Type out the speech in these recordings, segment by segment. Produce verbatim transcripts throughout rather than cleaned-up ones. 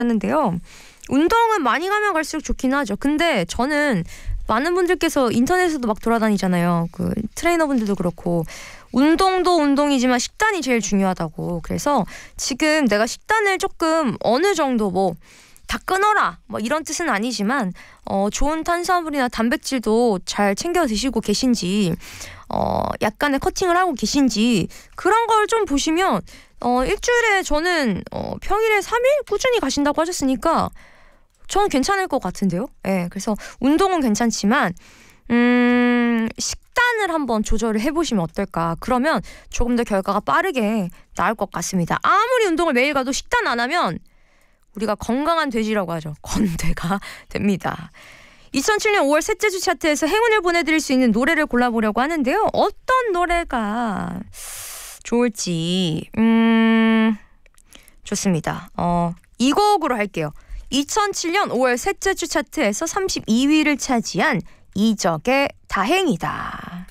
하는데요. 운동은 많이 가면 갈수록 좋긴 하죠. 근데 저는 많은 분들께서 인터넷에서도 막 돌아다니잖아요. 그 트레이너분들도 그렇고 운동도 운동이지만 식단이 제일 중요하다고. 그래서 지금 내가 식단을 조금 어느 정도 뭐 다 끊어라 뭐 이런 뜻은 아니지만 어, 좋은 탄수화물이나 단백질도 잘 챙겨 드시고 계신지 어, 약간의 커팅을 하고 계신지 그런 걸 좀 보시면 어, 일주일에 저는 어, 평일에 삼 일 꾸준히 가신다고 하셨으니까 저는 괜찮을 것 같은데요. 예, 그래서 운동은 괜찮지만 음, 식단을 한번 조절을 해보시면 어떨까. 그러면 조금 더 결과가 빠르게 나올 것 같습니다. 아무리 운동을 매일 가도 식단 안 하면 우리가 건강한 돼지라고 하죠. 건돼가 됩니다. 이천칠 년 오월 셋째 주 차트에서 행운을 보내드릴 수 있는 노래를 골라보려고 하는데요. 어떤 노래가 좋을지 음 좋습니다. 어, 이 곡으로 할게요. 이천칠 년 오월 셋째 주 차트에서 삼십이 위를 차지한 이적의 다행이다.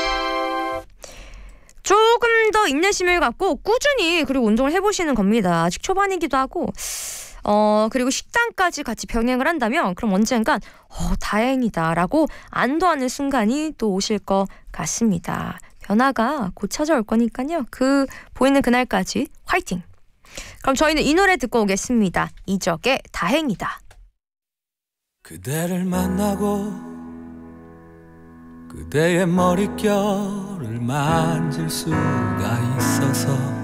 조금 더 인내심을 갖고 꾸준히 그리고 운동을 해보시는 겁니다. 아직 초반이기도 하고 어 그리고 식단까지 같이 병행을 한다면 그럼 언젠간 어 다행이다 라고 안도하는 순간이 또 오실 것 같습니다. 변화가 곧 찾아올 거니까요. 그 보이는 그날까지 화이팅! 그럼 저희는 이 노래 듣고 오겠습니다. 이적의 다행이다. 그대를 만나고 그대의 머릿결을 만질 수가 있어서